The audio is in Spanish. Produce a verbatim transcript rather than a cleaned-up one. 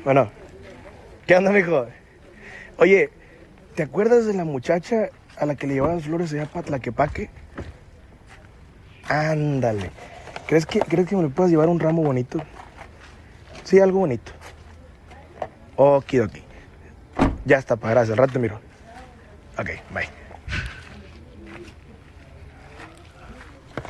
Bueno, ¿qué onda, mijo? Oye, ¿te acuerdas de la muchacha a la que le llevabas flores allá para Tlaquepaque? Ándale. ¿Crees que, ¿Crees que me le puedas llevar un ramo bonito? Sí, algo bonito. Okidoki. Ya está, pa, gracias. Al rato te miro. Ok, bye.